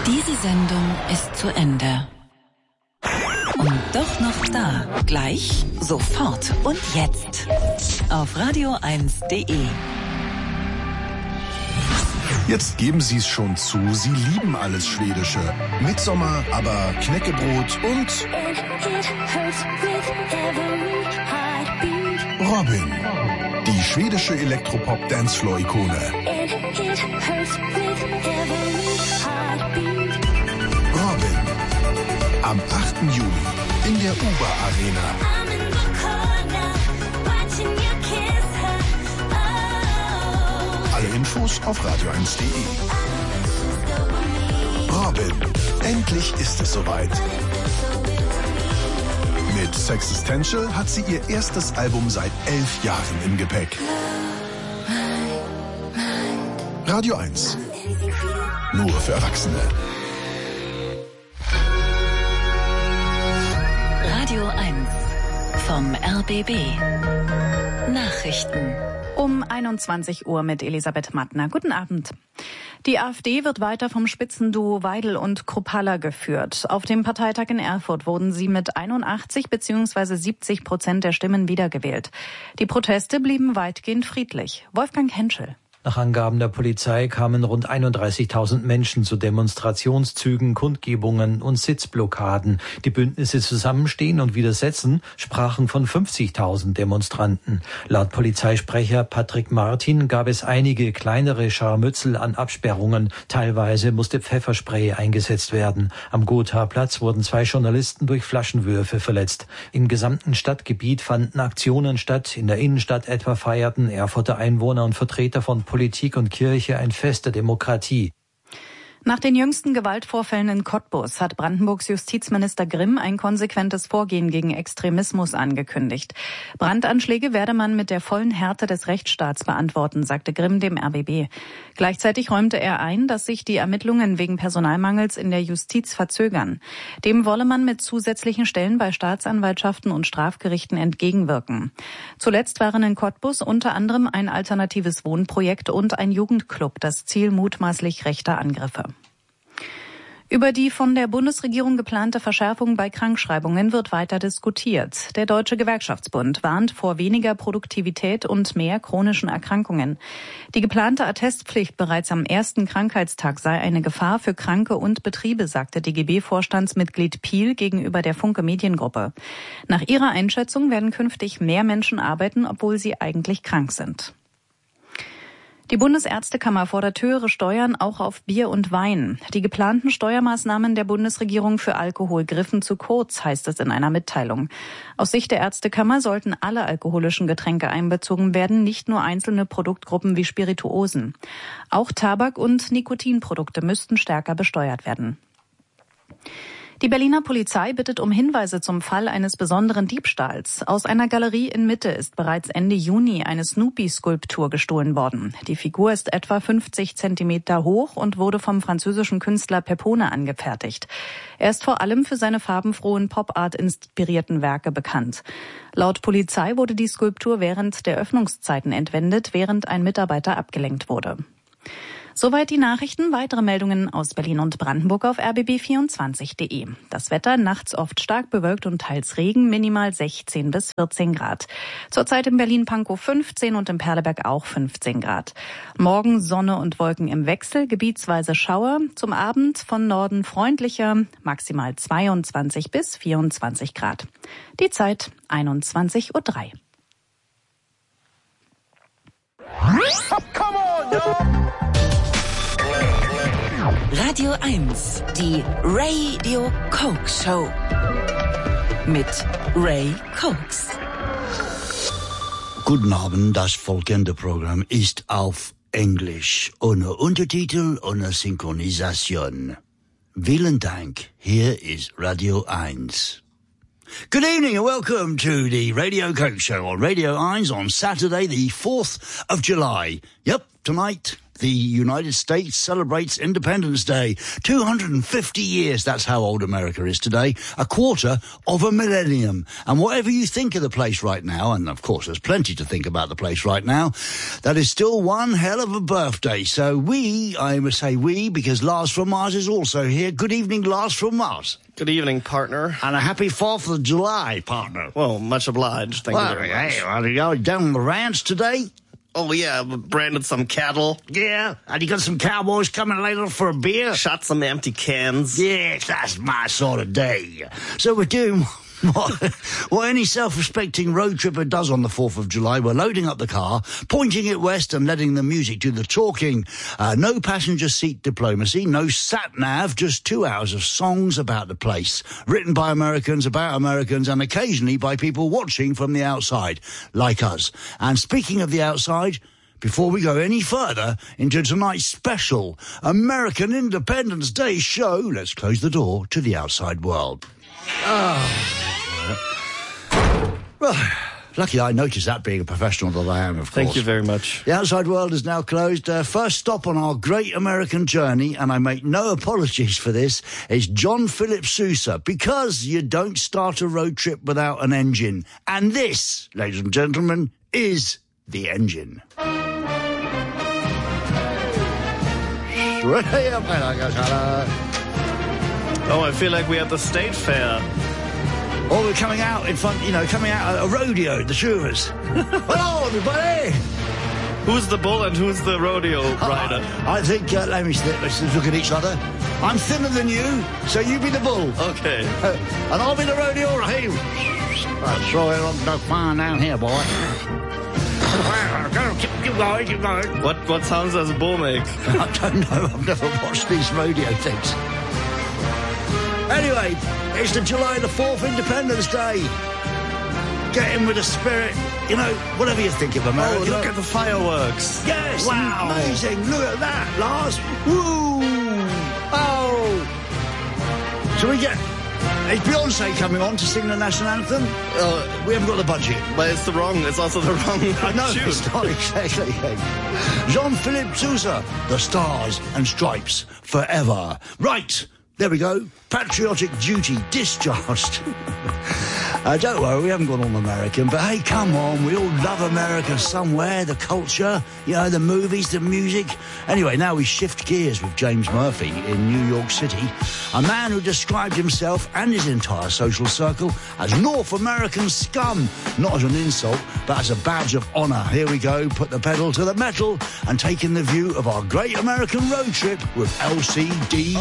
Diese Sendung ist zu Ende. Und doch noch da. Gleich, sofort und jetzt. Auf radio1.de. Jetzt geben Sie es schon zu, Sie lieben alles Schwedische. Mitsommer, aber Knäckebrot und Robin, die schwedische Elektropop-Dancefloor-Ikone. Robin, am 8. Juli in der UBA-Arena. Alle Infos auf radio1.de. Robin, endlich ist es soweit. Mit Sexistential hat sie ihr erstes Album seit 11 Jahren im Gepäck. Radio 1. Nur für Erwachsene. Radio 1 vom RBB. Nachrichten. Um 21 Uhr mit Elisabeth Mattner. Guten Abend. Die AfD wird weiter vom Spitzenduo Weidel und Kruppalla geführt. Auf dem Parteitag in Erfurt wurden sie mit 81 bzw. 70% der Stimmen wiedergewählt. Die Proteste blieben weitgehend friedlich. Wolfgang Henschel. Nach Angaben der Polizei kamen rund 31.000 Menschen zu Demonstrationszügen, Kundgebungen und Sitzblockaden. Die Bündnisse Zusammenstehen und Widersetzen sprachen von 50.000 Demonstranten. Laut Polizeisprecher Patrick Martin gab es einige kleinere Scharmützel an Absperrungen. Teilweise musste Pfefferspray eingesetzt werden. Am Gotha-Platz wurden 2 Journalisten durch Flaschenwürfe verletzt. Im gesamten Stadtgebiet fanden Aktionen statt. In der Innenstadt etwa feierten Erfurter Einwohner und Vertreter von Politik und Kirche ein Fest der Demokratie. Nach den jüngsten Gewaltvorfällen in Cottbus hat Brandenburgs Justizminister Grimm ein konsequentes Vorgehen gegen Extremismus angekündigt. Brandanschläge werde man mit der vollen Härte des Rechtsstaats beantworten, sagte Grimm dem RBB. Gleichzeitig räumte er ein, dass sich die Ermittlungen wegen Personalmangels in der Justiz verzögern. Dem wolle man mit zusätzlichen Stellen bei Staatsanwaltschaften und Strafgerichten entgegenwirken. Zuletzt waren in Cottbus unter anderem ein alternatives Wohnprojekt und ein Jugendclub das Ziel mutmaßlich rechter Angriffe. Über die von der Bundesregierung geplante Verschärfung bei Krankschreibungen wird weiter diskutiert. Der Deutsche Gewerkschaftsbund warnt vor weniger Produktivität und mehr chronischen Erkrankungen. Die geplante Attestpflicht bereits am ersten Krankheitstag sei eine Gefahr für Kranke und Betriebe, sagte DGB-Vorstandsmitglied Piel gegenüber der Funke Mediengruppe. Nach ihrer Einschätzung werden künftig mehr Menschen arbeiten, obwohl sie eigentlich krank sind. Die Bundesärztekammer fordert höhere Steuern auch auf Bier und Wein. Die geplanten Steuermaßnahmen der Bundesregierung für Alkohol griffen zu kurz, heißt es in einer Mitteilung. Aus Sicht der Ärztekammer sollten alle alkoholischen Getränke einbezogen werden, nicht nur einzelne Produktgruppen wie Spirituosen. Auch Tabak- und Nikotinprodukte müssten stärker besteuert werden. Die Berliner Polizei bittet um Hinweise zum Fall eines besonderen Diebstahls. Aus einer Galerie in Mitte ist bereits Ende Juni eine Snoopy-Skulptur gestohlen worden. Die Figur ist etwa 50 Zentimeter hoch und wurde vom französischen Künstler Pepone angefertigt. Er ist vor allem für seine farbenfrohen Pop-Art-inspirierten Werke bekannt. Laut Polizei wurde die Skulptur während der Öffnungszeiten entwendet, während ein Mitarbeiter abgelenkt wurde. Soweit die Nachrichten. Weitere Meldungen aus Berlin und Brandenburg auf rbb24.de. Das Wetter nachts oft stark bewölkt und teils Regen, minimal 16 bis 14 Grad. Zurzeit in Berlin-Pankow 15 und im Perleberg auch 15 Grad. Morgen Sonne und Wolken im Wechsel, gebietsweise Schauer. Zum Abend von Norden freundlicher, maximal 22 bis 24 Grad. Die Zeit 21:03 Uhr. Come on, yo! Radio 1, die Radio Coke Show. Mit Ray Cokes. Guten Abend, das folgende Programm ist auf Englisch, ohne Untertitel, ohne Synchronisation. Vielen Dank, hier ist Radio 1. Good evening and welcome to the Radio Coke Show on Radio 1 on Saturday the 4th of July. Yep, tonight the United States celebrates Independence Day. 250 years, that's how old America is today. A quarter of a millennium. And whatever you think of the place right now, and of course there's plenty to think about the place right now, that is still one hell of a birthday. So I must say we, because Lars from Mars is also here. Good evening, Lars from Mars. Good evening, partner. And a happy 4th of July, partner. Well, much obliged. Thank you very much. Hey, are you down on the ranch today? Oh, yeah, branded some cattle. Yeah, and you got some cowboys coming later for a beer? Shot some empty cans. Yes, that's my sort of day. So we're doing what any self-respecting road tripper does on the 4th of July. We're loading up the car, pointing it west and letting the music do the talking. No passenger seat diplomacy, no sat-nav, just 2 hours of songs about the place. Written by Americans, about Americans, and occasionally by people watching from the outside, like us. And speaking of the outside, before we go any further into tonight's special American Independence Day show, let's close the door to the outside world. Well, lucky I noticed that, being a professional that I am, of course. Thank you very much. The outside world is now closed. First stop on our great American journey, and I make no apologies for this, is John Philip Sousa, because you don't start a road trip without an engine. And this, ladies and gentlemen, is the engine. Oh, I feel like we're at the state fair. Or we're coming out in front, coming out at a rodeo, the Shooters. Hello, everybody! Who's the bull and who's the rodeo rider? I think, let's look at each other. I'm thinner than you, so you be the bull. Okay. And I'll be the rodeo right. That's right, I'm no fine down here, boy. Keep going, keep going. What sounds does a bull make? I don't know, I've never watched these rodeo things. Anyway, it's the July the 4th, Independence Day. Get in with the spirit. Whatever you think of America. Oh, look at the fireworks. Yes, wow. Amazing. Look at that, Lars. Woo! Oh! Shall we get... Is Beyonce coming on to sing the national anthem? We haven't got the budget. But it's also the wrong tune. It's not exactly. Jean-Philippe Sousa, The Stars and Stripes Forever. Right. There we go. Patriotic duty discharged. Don't worry, we haven't gone all American, but hey, come on, we all love America somewhere, the culture, the movies, the music. Anyway, now we shift gears with James Murphy in New York City, a man who described himself and his entire social circle as North American scum, not as an insult, but as a badge of honour. Here we go, put the pedal to the metal and take in the view of our great American road trip with LCD